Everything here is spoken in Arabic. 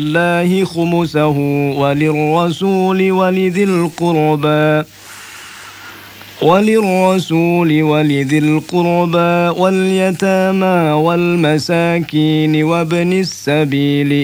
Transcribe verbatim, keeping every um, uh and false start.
الله خمسه وللرسول ولذي القربى وللرسول ولذي القربى واليتامى والمساكين وابن السبيل